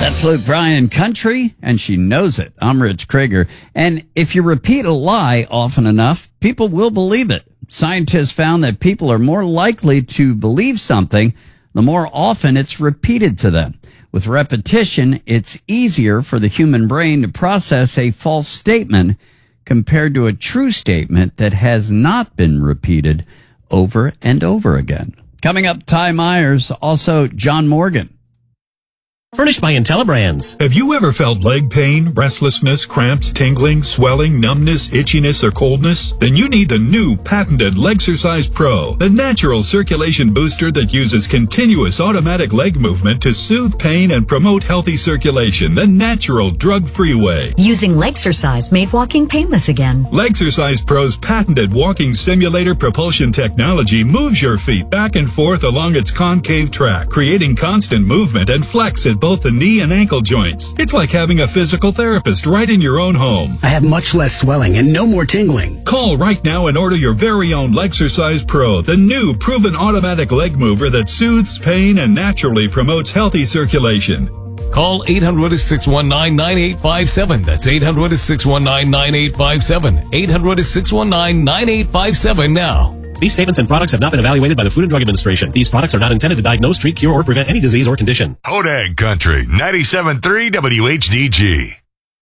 That's Luke Bryan Country, and she knows it. I'm Rich Krieger. And if you repeat a lie often enough, people will believe it. Scientists found that people are more likely to believe something the more often it's repeated to them. With repetition, it's easier for the human brain to process a false statement compared to a true statement that has not been repeated over and over again. Coming up, Ty Myers, also John Morgan. Furnished by IntelliBrands. Have you ever felt leg pain, restlessness, cramps, tingling, swelling, numbness, itchiness, or coldness? Then you need the new patented Legsercise Pro, the natural circulation booster that uses continuous automatic leg movement to soothe pain and promote healthy circulation the natural, drug-free way. Using Legsercise made walking painless again. Legsercise Pro's patented walking simulator propulsion technology moves your feet back and forth along its concave track, creating constant movement and flex at both the knee and ankle joints. It's like having a physical therapist right in your own home. I have much less swelling and no more tingling. Call right now and order your very own Legsercise Pro, the new proven automatic leg mover that soothes pain and naturally promotes healthy circulation. Call 800-619-9857. That's 800-619-9857. 800-619-9857 now. These statements and products have not been evaluated by the Food and Drug Administration. These products are not intended to diagnose, treat, cure, or prevent any disease or condition. Hodag Country, 97.3 WHDG.